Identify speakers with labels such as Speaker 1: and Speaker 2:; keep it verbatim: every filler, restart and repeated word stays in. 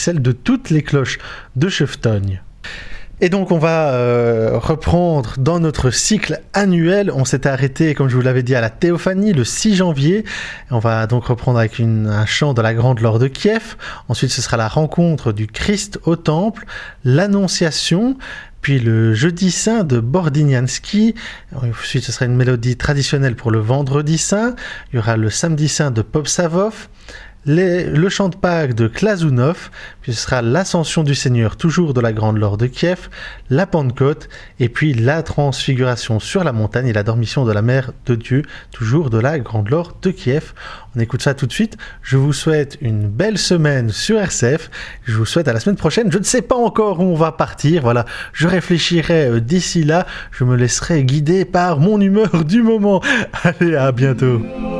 Speaker 1: celle de toutes les cloches de Chevetogne. Et donc on va euh, reprendre dans notre cycle annuel. On s'était arrêté, comme je vous l'avais dit, à la Théophanie le six janvier. On va donc reprendre avec une, un chant de la Grande Laure de Kiev. Ensuite ce sera la rencontre du Christ au Temple, l'Annonciation, puis le Jeudi Saint de Bordignansky. Ensuite ce sera une mélodie traditionnelle pour le Vendredi Saint. Il y aura le Samedi Saint de Popsavov. Les, le chant de Pâques de Klazounov, puis ce sera l'Ascension du Seigneur, toujours de la Grande Laure de Kiev, la Pentecôte, et puis la Transfiguration sur la montagne et la Dormition de la Mère de Dieu, toujours de la Grande Laure de Kiev. On écoute ça tout de suite. Je vous souhaite une belle semaine sur R C F. Je vous souhaite à la semaine prochaine. Je ne sais pas encore où on va partir. Voilà, je réfléchirai d'ici là. Je me laisserai guider par mon humeur du moment. Allez, à bientôt.